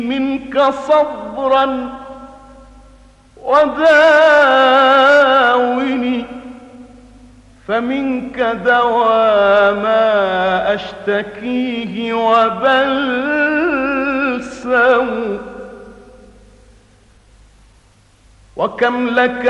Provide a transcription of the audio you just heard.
منك صبرا وداوني، فمنك دوا ما أشتكيه وبلسم. وكم لك